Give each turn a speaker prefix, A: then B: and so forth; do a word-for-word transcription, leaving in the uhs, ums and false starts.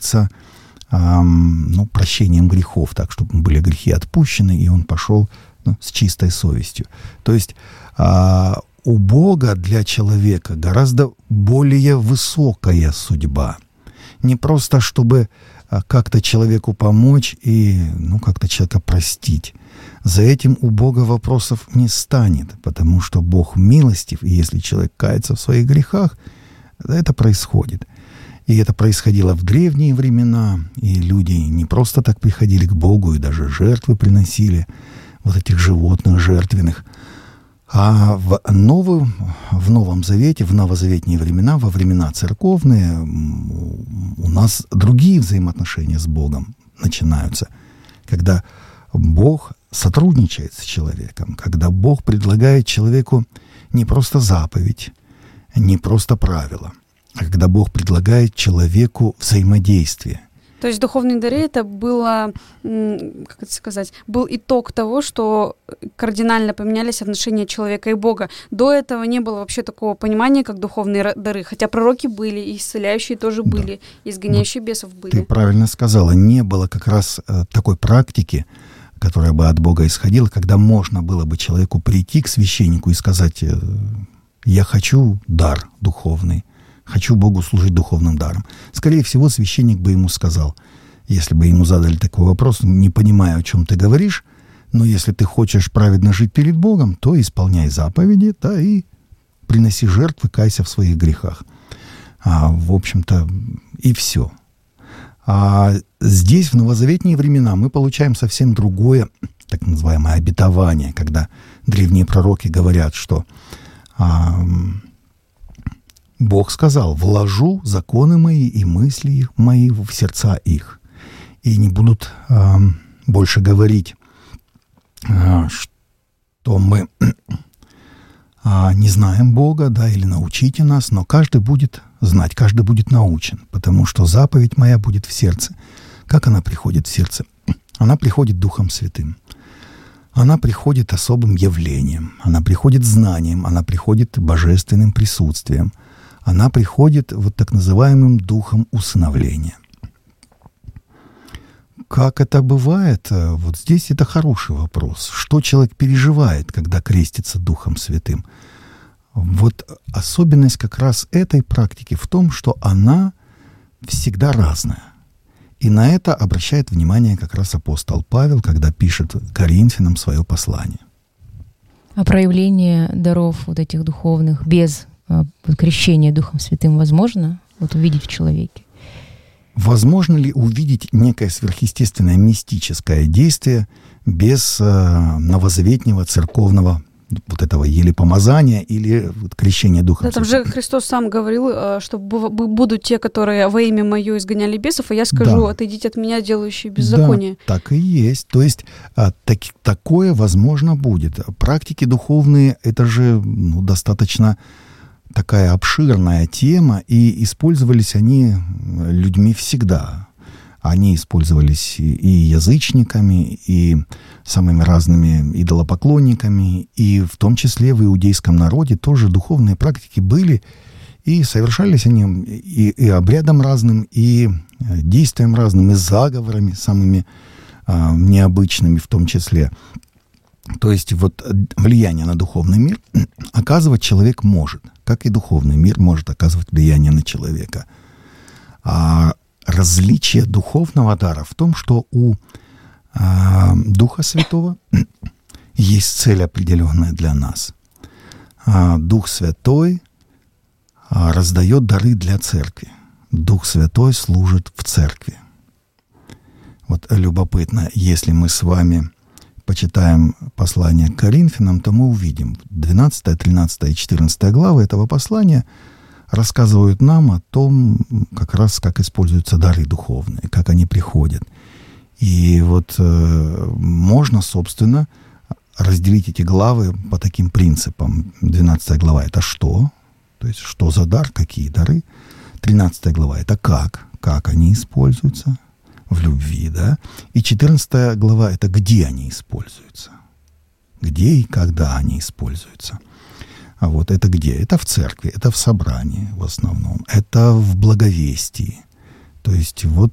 A: делиться эм, ну, прощением грехов, так, чтобы были грехи отпущены, и он пошел ну, с чистой совестью. То есть э, у Бога для человека гораздо более высокая судьба. Не просто, чтобы э, как-то человеку помочь и ну, как-то человека простить. За этим у Бога вопросов не станет, потому что Бог милостив, и если человек кается в своих грехах, это происходит. И это происходило в древние времена, и люди не просто так приходили к Богу, и даже жертвы приносили, вот этих животных жертвенных. А в Новом, в Новом Завете, в новозаветные времена, во времена церковные, у нас другие взаимоотношения с Богом начинаются, когда Бог сотрудничает с человеком, когда Бог предлагает человеку не просто заповедь, не просто правило, а когда Бог предлагает человеку взаимодействие.
B: То есть духовные дары это было, как это сказать, был итог того, что кардинально поменялись отношения человека и Бога. До этого не было вообще такого понимания, как духовные дары, хотя пророки были, и исцеляющие тоже были, да. Изгоняющие вот бесов были.
A: Ты правильно сказала, не было как раз такой практики, которая бы от Бога исходила, когда можно было бы человеку прийти к священнику и сказать: «Я хочу дар духовный, хочу Богу служить духовным даром». Скорее всего, священник бы ему сказал, если бы ему задали такой вопрос: «Не понимаю, о чем ты говоришь, но если ты хочешь праведно жить перед Богом, то исполняй заповеди, да, и приноси жертвы, кайся в своих грехах». А, в общем-то, и все. А здесь, в новозаветные времена, мы получаем совсем другое, так называемое, обетование, когда древние пророки говорят, что а, Бог сказал: «Вложу законы мои и мысли мои в сердца их». И не будут а, больше говорить, а, что мы а, не знаем Бога, да, или научите нас, но каждый будет знать, каждый будет научен, потому что заповедь моя будет в сердце. Как она приходит в сердце? Она приходит Духом Святым. Она приходит особым явлением, она приходит знанием, она приходит божественным присутствием, она приходит вот так называемым духом усыновления. Как это бывает? Вот здесь это хороший вопрос. Что человек переживает, когда крестится Духом Святым? Вот особенность как раз этой практики в том, что она всегда разная. И на это обращает внимание как раз апостол Павел, когда пишет Коринфянам свое послание.
C: А проявление даров вот этих духовных без а, крещения Духом Святым возможно вот увидеть в человеке?
A: Возможно ли увидеть некое сверхъестественное мистическое действие без а, новозаветнего церковного вот этого или помазания, или вот крещения Духом
B: Да, там
A: Святым?
B: же Христос сам говорил, что будут те, которые во имя Мое изгоняли бесов, и я скажу: да. Отойдите от меня, делающие беззаконие.
A: Да, так и есть. То есть так, такое возможно будет. Практики духовные — это же ну, достаточно такая обширная тема, и использовались они людьми всегда. Они использовались и язычниками, и самыми разными идолопоклонниками, и в том числе в иудейском народе тоже духовные практики были, и совершались они и, и обрядом разным, и действием разным, и заговорами самыми а, необычными в том числе. То есть вот влияние на духовный мир оказывать человек может, как и духовный мир может оказывать влияние на человека. А различие духовного дара в том, что у э, Духа Святого есть цель определенная для нас. А Дух Святой а, раздает дары для церкви. Дух Святой служит в церкви. Вот любопытно, если мы с вами почитаем послание к Коринфянам, то мы увидим двенадцатая, тринадцатая и четырнадцатая главы этого послания рассказывают нам о том, как раз как используются дары духовные, как они приходят. И вот э, можно, собственно, разделить эти главы по таким принципам. двенадцатая глава — это что? То есть что за дар, какие дары? тринадцатая глава — это как? Как они используются? В любви, да? И четырнадцатая глава — это где они используются? Где и когда они используются? А вот это где? Это в церкви, это в собрании в основном, это в благовестии. То есть вот